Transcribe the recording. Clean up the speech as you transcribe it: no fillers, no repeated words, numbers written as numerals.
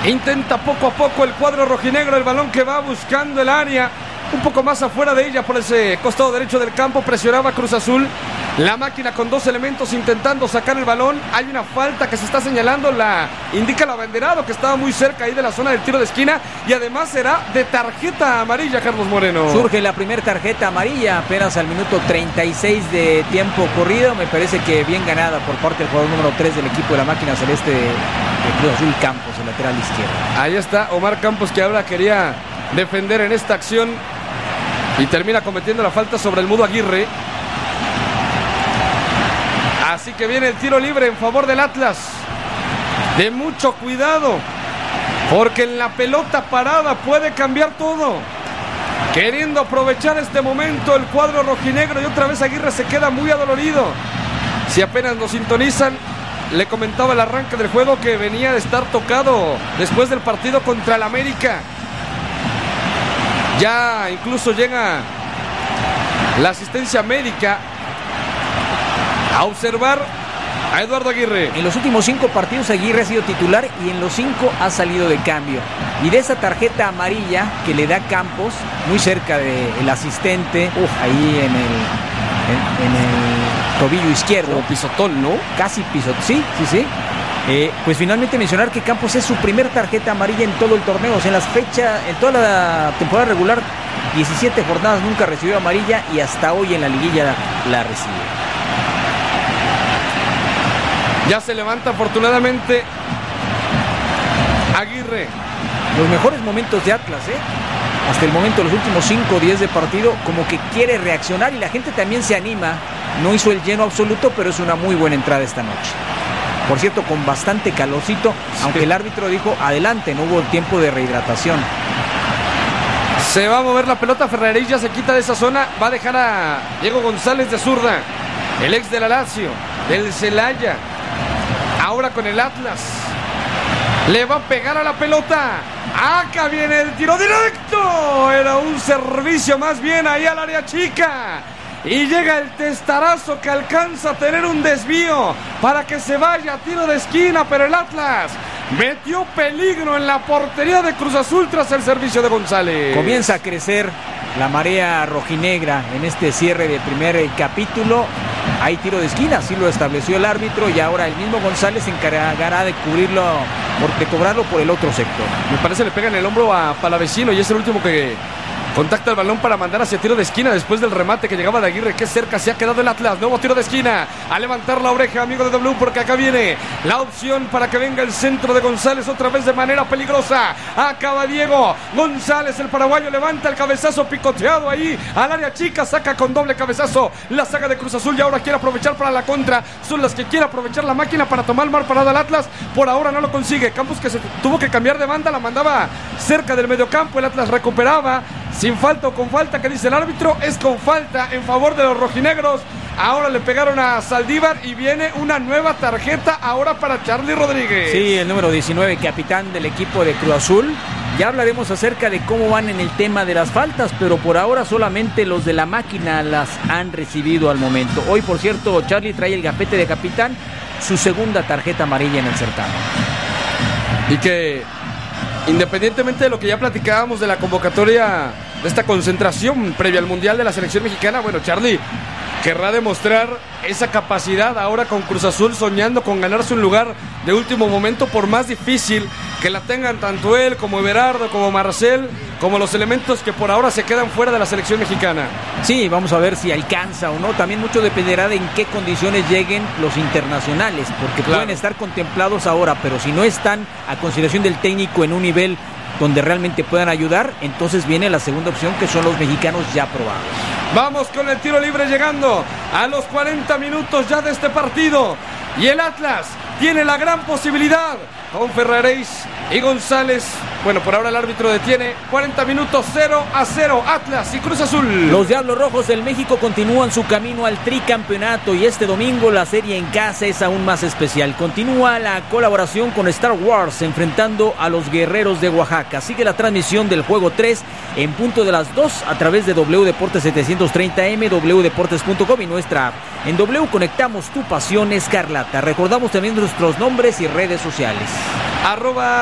Intenta poco a poco el cuadro rojinegro, el balón que va buscando el área, un poco más afuera de ella por ese costado derecho del campo, presionaba Cruz Azul. La máquina con dos elementos intentando sacar el balón. Hay una falta que se está señalando, la indica el abanderado que estaba muy cerca ahí de la zona del tiro de esquina, y además será de tarjeta amarilla, Carlos Moreno. Surge la primera tarjeta amarilla apenas al minuto 36 de tiempo corrido. Me parece que bien ganada por parte del jugador número 3 del equipo de la máquina celeste de Cruz Azul, Campos, el lateral izquierdo. Ahí está Omar Campos, que ahora quería defender en esta acción y termina cometiendo la falta sobre el Mudo Aguirre. Así que viene el tiro libre en favor del Atlas. De mucho cuidado, porque en la pelota parada puede cambiar todo. Queriendo aprovechar este momento el cuadro rojinegro, y otra vez Aguirre se queda muy adolorido. Si apenas nos sintonizan, le comentaba el arranque del juego que venía de estar tocado después del partido contra el América. Ya incluso llega la asistencia médica a observar a Eduardo Aguirre. En los últimos 5 partidos Aguirre ha sido titular y en los 5 ha salido de cambio. Y de esa tarjeta amarilla que le da Campos, muy cerca del asistente, ahí en el tobillo izquierdo. Como pisotón, ¿no? Casi pisotón, sí. Pues finalmente mencionar que Campos es su primer tarjeta amarilla en todo el torneo. O sea, en toda la temporada regular, 17 jornadas nunca recibió amarilla, y hasta hoy en la liguilla la recibe. Ya se levanta afortunadamente Aguirre. Los mejores momentos de Atlas, hasta el momento, los últimos 5 o 10 de partido, como que quiere reaccionar y la gente también se anima. No hizo el lleno absoluto, pero es una muy buena entrada esta noche. Por cierto, con bastante calorcito, aunque el árbitro dijo adelante, no hubo tiempo de rehidratación. Se va a mover la pelota, Ferraréis ya se quita de esa zona, va a dejar a Diego González de zurda, el ex de la Lazio, del Celaya, ahora con el Atlas. Le va a pegar a la pelota. Acá viene el tiro directo. Era un servicio más bien ahí al área chica. Y llega el testarazo que alcanza a tener un desvío para que se vaya a tiro de esquina, pero el Atlas metió peligro en la portería de Cruz Azul tras el servicio de González. Comienza a crecer la marea rojinegra en este cierre de primer capítulo. Hay tiro de esquina, así lo estableció el árbitro, y ahora el mismo González se encargará de cubrirlo, de cobrarlo por el otro sector. Me parece le pega en el hombro a Palavecino, y es el último que contacta el balón para mandar hacia tiro de esquina después del remate que llegaba de Aguirre. Que cerca se ha quedado el Atlas. Nuevo tiro de esquina. A levantar la oreja, amigo de W, porque acá viene la opción para que venga el centro de González otra vez de manera peligrosa. Acaba Diego González, el paraguayo, levanta el cabezazo picoteado ahí al área chica. Saca con doble cabezazo la saga de Cruz Azul, y ahora quiere aprovechar para la contra. Son las que quiere aprovechar la máquina para tomar mal parado al Atlas. Por ahora no lo consigue. Campos, que se tuvo que cambiar de banda, la mandaba cerca del mediocampo. El Atlas recuperaba. Sin falta o con falta, que dice el árbitro, es con falta en favor de los rojinegros. Ahora le pegaron a Saldívar y viene una nueva tarjeta ahora para Charly Rodríguez. Sí, el número 19, capitán del equipo de Cruz Azul. Ya hablaremos acerca de cómo van en el tema de las faltas, pero por ahora solamente los de la máquina las han recibido al momento. Hoy, por cierto, Charly trae el gafete de capitán, su segunda tarjeta amarilla en el certamen. Y que, independientemente de lo que ya platicábamos de la convocatoria de esta concentración previa al Mundial de la selección mexicana, bueno, Charly querrá demostrar esa capacidad ahora con Cruz Azul, soñando con ganarse un lugar de último momento, por más difícil que la tengan tanto él como Everardo, como Marcel, como los elementos que por ahora se quedan fuera de la selección mexicana. Sí, vamos a ver si alcanza o no. También mucho dependerá de en qué condiciones lleguen los internacionales, porque pueden estar contemplados ahora, pero si no están a consideración del técnico en un nivel donde realmente puedan ayudar, entonces viene la segunda opción, que son los mexicanos ya probados. Vamos con el tiro libre llegando a los 40 minutos ya de este partido, y el Atlas tiene la gran posibilidad con Ferraréis y González. Bueno, por ahora el árbitro detiene. 40 minutos, 0-0, Atlas y Cruz Azul. Los Diablos Rojos del México continúan su camino al tricampeonato, y este domingo la serie en casa es aún más especial. Continúa la colaboración con Star Wars, enfrentando a los Guerreros de Oaxaca. Sigue la transmisión del juego 3 en punto de las 2 a través de W Deportes 730M, wdeportes.com y nuestra app. En W conectamos tu pasión escarlata. Recordamos también nuestros nombres y redes sociales.